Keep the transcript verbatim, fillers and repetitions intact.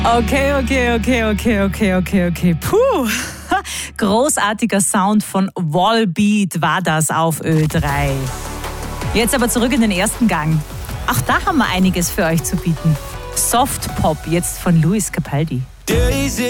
Okay, okay, okay, okay, okay, okay, okay. Puh. Großartiger Sound von Volbeat war das auf Ö drei. Jetzt aber zurück in den ersten Gang. Auch da haben wir einiges für euch zu bieten. Soft Pop, jetzt von Luis Capaldi. Daisy,